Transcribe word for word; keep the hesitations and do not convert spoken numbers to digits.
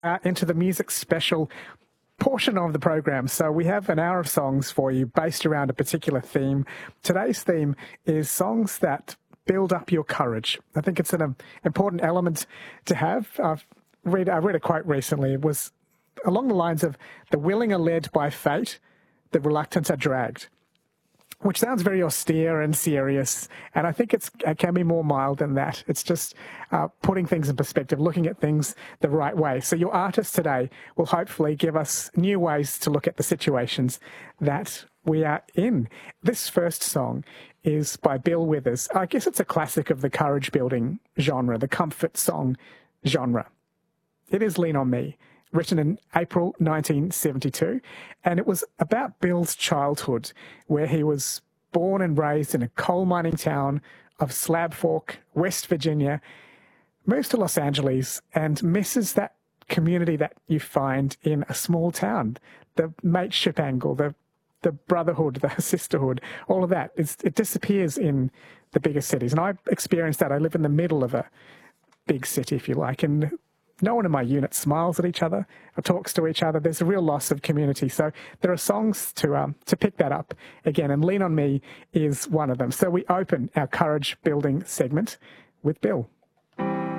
uh, into the music special portion of the program. So we have an hour of songs for you based around a particular theme. Today's theme is songs that build up your courage. I think it's an um, important element to have. I've read, I read a quote recently. It was along the lines of, the willing are led by fate, the reluctant are dragged, which sounds very austere and serious, and I think it's, it can be more mild than that. It's just uh, putting things in perspective, looking at things the right way. So your artist today will hopefully give us new ways to look at the situations that we are in. This first song is by Bill Withers. I guess it's a classic of the courage-building genre, the comfort song genre. It is Lean on Me, written in April nineteen seventy-two, and it was about Bill's childhood, where he was born and raised in a coal mining town of Slab Fork, West Virginia, moves to Los Angeles and misses that community that you find in a small town, the mateship angle, the the brotherhood, the sisterhood, all of that. It's, it disappears in the bigger cities. And I experienced that. I live in the middle of a big city, if you like, and no one in my unit smiles at each other or talks to each other. There's a real loss of community. So there are songs to um, to pick that up again, and Lean on Me is one of them. So we open our courage-building segment with Bill.